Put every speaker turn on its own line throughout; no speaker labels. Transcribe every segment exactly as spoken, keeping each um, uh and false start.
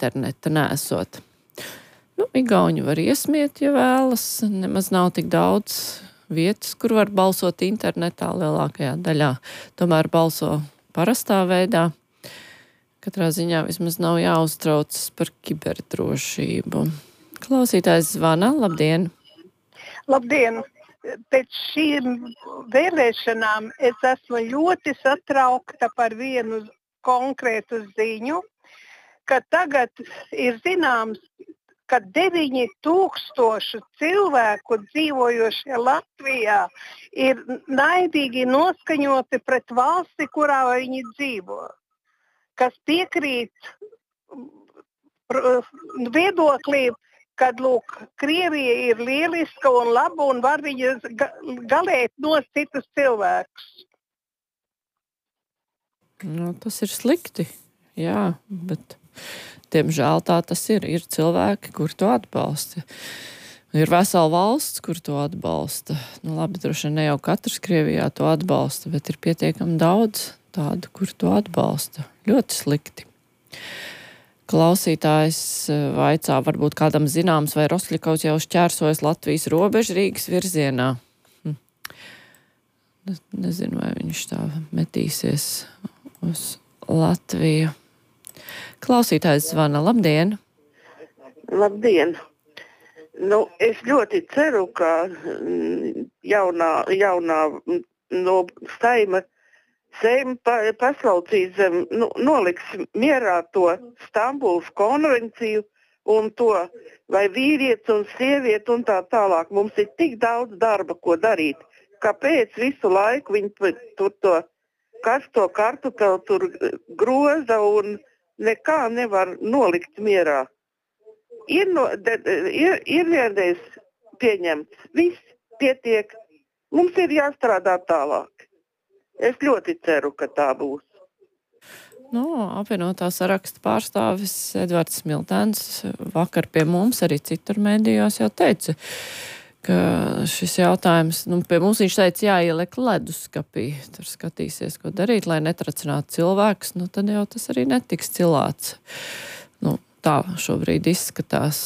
interneta nesot. Nu, igauņi var iesmiet, ja vēlas, nemaz nav tik daudz vietas, kur var balsot internetā lielākajā daļā. Tomēr balso parastā veidā. Katrā ziņā vismaz nav jāuztraucas par kiberdrošību. Klausītājs zvana. Labdien!
Labdien! Pēc šīm vēlēšanām es esmu ļoti satraukta par vienu konkrētu ziņu, ka tagad ir zināms, ka deviņi tūkstoši cilvēku dzīvojošie Latvijā ir naidīgi noskaņoti pret valsti, kurā viņi dzīvo. Kas piekrīt viedoklī, kad, lūk, Krievija ir lieliska un laba un var viņa galēt nost citus cilvēkus.
Nu, tas ir slikti, jā, bet diemžēl tā tas ir. Ir cilvēki, kur to atbalsta. Ir vesela valsts, kur to atbalsta. Nu, labi, droši vien ne jau katrs Krievijā to atbalsta, bet ir pietiekami daudz tādu, kur to atbalsta. Ļoti slikti. Klausītājs vaicā, varbūt kādam zināms, vai Rosļikovs jau šķērsojas Latvijas robežu Rīgas virzienā. Hm. Nezinu, vai viņš tā metīsies uz Latviju. Klausītājs zvana. Labdien!
Labdien! Nu, es ļoti ceru, ka jaunā, jaunā no Saima Seima paslaucīs, nu, noliks mierā to Stambulas konvenciju un to, vai vīrietis un sievieti un tā tālāk. Mums ir tik daudz darba, ko darīt. Kāpēc visu laiku viņi tur to karsto kartupeli tur groza un nekā nevar nolikt mierā? Ir, no, de, ir, ir vienreiz pieņemts. Viss pietiek. Mums ir jāstrādā tālāk. Es ļoti ceru, ka tā būs.
Nu, apvienotā saraksta pārstāvis Edvards Smiltēns vakar pie mums arī citur medijos jau teica, ka šis jautājums, nu, pie mums viņš teica, jāieliek leduskapī. Tur skatīsies, ko darīt, lai netracinātu cilvēkus, nu, tad jau tas arī netiks cilāts. Nu, tā šobrīd izskatās.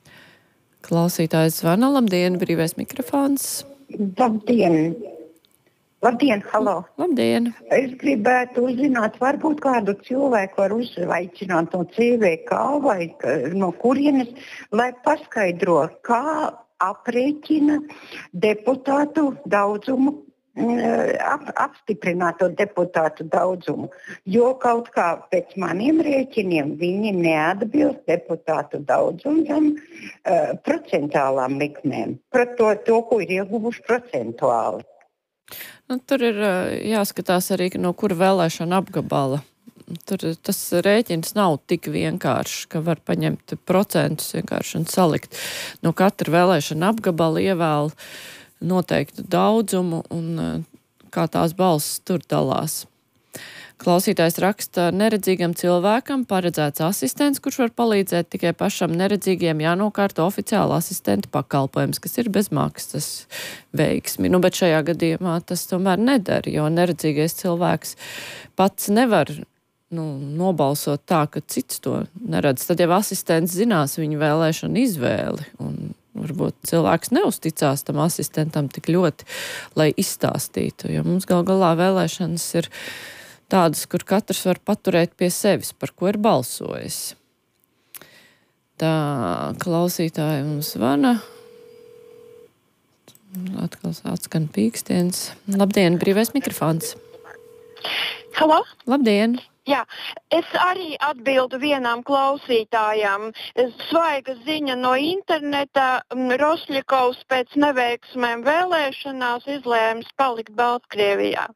Klausītājs zvana. Labdien, brīvais mikrofons.
Labdien! Labdien, halo!
Labdien!
Es gribētu uzzināt, varbūt kādu cilvēku var uzvaicināt no C V K vai no kurienes, lai paskaidro, kā aprēķina deputātu daudzumu, ap, apstiprināto deputātu daudzumu. Jo kaut kā pēc maniem rēķiniem viņi neatbilst deputātu daudzumam uh, procentālām likmēm. Par to, to, ko ir ieguvuši procentuāli.
Nu, tur ir jāskatās arī, no kura vēlēšana apgabala. Tur tas rēķins nav tik vienkāršs, ka var paņemt procentus vienkārši un salikt. No katra vēlēšana apgabala ievēl noteiktu daudzumu un kā tās balsis tur dalās. Klausītājs raksta, neredzīgam cilvēkam paredzēts asistents, kurš var palīdzēt tikai pašam neredzīgiem jānokārto oficiāla asistenta pakalpojums, kas ir bezmaksas veiksmi. Nu, bet šajā gadījumā tas tomēr nedara, jo neredzīgais cilvēks pats nevar nu, nobalsot tā, ka cits to neredz. Tad jau asistents zinās viņu vēlēšanu izvēli un varbūt cilvēks neusticās tam asistentam tik ļoti, lai izstāstītu, jo mums gal galā vēlēšanas ir tādas, kur katrs var paturēt pie sevis, par ko ir balsojis. Tā klausītāji mums zvana. Atkal atskan pīkstiens. Labdien, brīvais mikrofons.
Halo?
Labdien!
Jā, es arī atbildu vienām klausītājām. Svaiga ziņa no interneta. Rosļikovs pēc neveiksmēm vēlēšanās izlēms palikt Baltkrievijā.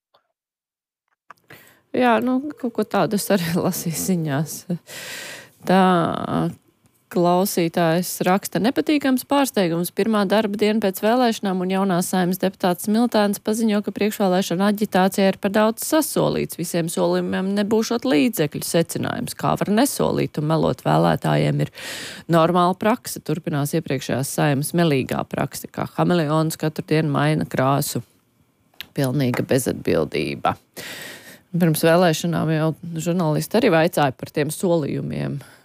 Jā, nu, kaut ko tādu es arī lasīju ziņās. Tā klausītājs raksta nepatīkams pārsteigums. Pirmā darba diena pēc vēlēšanām un jaunās Saeimas deputāts Smiltēns paziņo, ka priekšvēlēšana aģitācija ir par daudz sasolīts. Visiem solījumiem nebūšot līdzekļu secinājums. Kā var nesolīt un melot vēlētājiem ir normāla praksa. Turpinās iepriekšējās Saeimas melīgā praksa, kā hameleons katru dienu maina krāsu. Pilnīga bezatbildība. Pirms vēlēšanām jau žurnālisti arī vaicāja par tiem solījumiem.